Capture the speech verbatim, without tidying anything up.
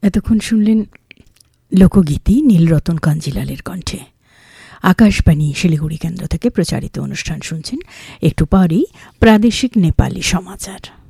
এতক্ষণ শুনলেন লোকগীতি নীলরতন কাঞ্জিলালের কণ্ঠে। আকাশবাণী শিলিগুড়ি কেন্দ্র থেকে প্রচারিত অনুষ্ঠান শুনছেন। একটু পরেই প্রাদেশিক নেপালি সমাচার।